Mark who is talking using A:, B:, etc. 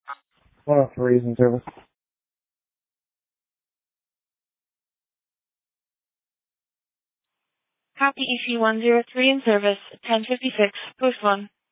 A: 103 is in service.
B: Copy EC-103 in service, 1056, post 1.